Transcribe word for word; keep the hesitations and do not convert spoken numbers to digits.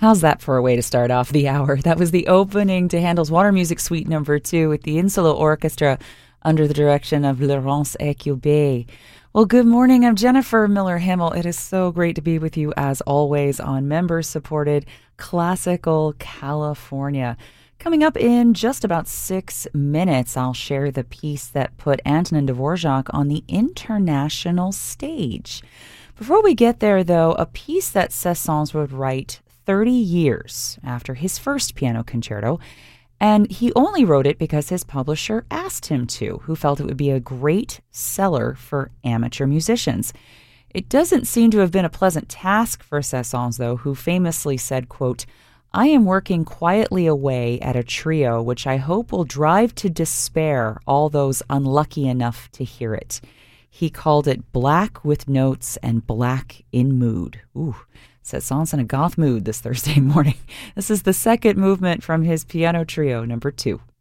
How's that for a way to start off the hour? That was the opening to Handel's Water Music Suite number two with the Insula Orchestra under the direction of Laurence Equilbé. Well, good morning. I'm Jennifer Miller-Himmel. It is so great to be with you as always on member-supported Classical California. Coming up in just about six minutes, I'll share the piece that put Antonin Dvorak on the international stage. Before we get there, though, a piece that Saint-Saëns would write thirty years after his first piano concerto, and he only wrote it because his publisher asked him to, who felt it would be a great seller for amateur musicians. It doesn't seem to have been a pleasant task for Saint-Saëns, though, who famously said, quote, "I am working quietly away at a trio which I hope will drive to despair all those unlucky enough to hear it." He called it black with notes and black in mood. Ooh, Saint-Saëns in a goth mood this Thursday morning. This is the second movement from his piano trio number two.